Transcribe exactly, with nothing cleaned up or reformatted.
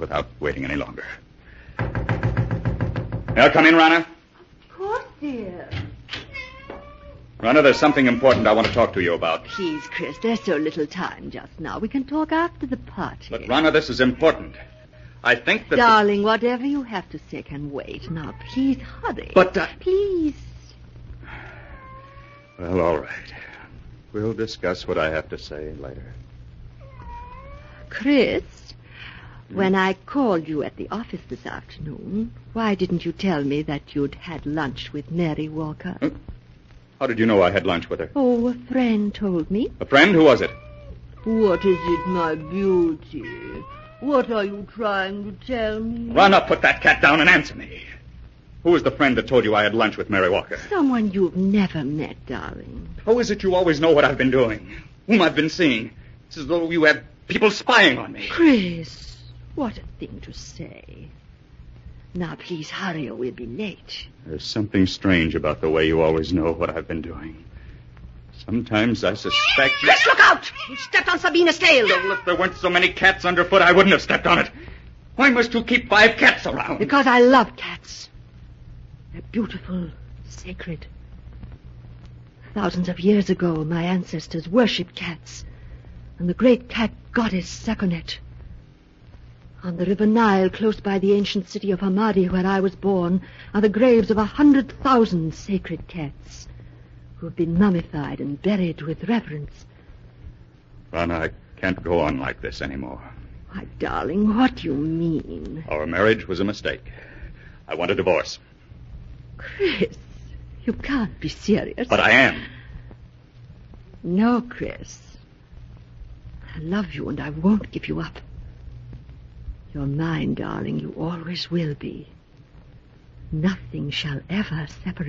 without waiting any longer. May I come in, Rana? Of course, dear. Rana, there's something important I want to talk to you about. Please, Chris, there's so little time just now. We can talk after the party. But, Rana, this is important. I think that... Darling, the... whatever you have to say can wait. Now, please hurry. But, uh... Please. Well, all right. We'll discuss what I have to say later. Chris, hmm? when I called you at the office this afternoon, why didn't you tell me that you'd had lunch with Mary Walker? Huh? How did you know I had lunch with her? Oh, a friend told me. A friend? Who was it? What is it, my beauty? What are you trying to tell me? Run up, put that cat down and answer me. Who was the friend that told you I had lunch with Mary Walker? Someone you've never met, darling. How is it you always know what I've been doing? Whom I've been seeing? It's as though you had people spying on me. Chris, what a thing to say. Now, please hurry or we'll be late. There's something strange about the way you always know what I've been doing. Sometimes I suspect... Chris, look out! You stepped on Sabina's tail. Well, if there weren't so many cats underfoot, I wouldn't have stepped on it. Why must you keep five cats around? Because I love cats. They're beautiful, sacred. Thousands of years ago, my ancestors worshipped cats. And the great cat goddess Sakonet. On the river Nile, close by the ancient city of Hamadi, where I was born, are the graves of a hundred thousand sacred cats who have been mummified and buried with reverence. Rana, I can't go on like this anymore. Why, darling, what do you mean? Our marriage was a mistake. I want a divorce. Chris, you can't be serious. But I am. No, Chris. I love you and I won't give you up. You're mine, darling. You always will be. Nothing shall ever separate